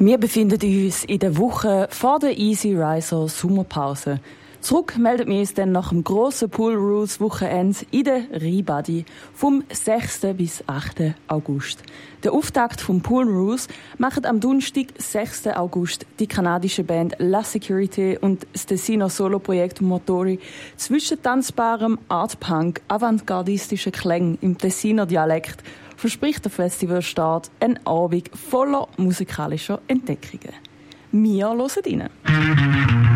Wir befinden uns in der Woche vor der Easy Riser Sommerpause. Zurück meldet wir uns dann nach dem grossen Pool Rules Wochenende in der Rheinbadi vom 6. bis 8. August. Der Auftakt vom Pool Rules machen am Donnerstag, 6. August, die kanadische Band La Security und das Tessiner Soloprojekt Motori zwischen tanzbarem Art-Punk, avantgardistischen Klängen im Tessiner Dialekt verspricht der Festivalstart ein Abend voller musikalischer Entdeckungen. Wir hören rein.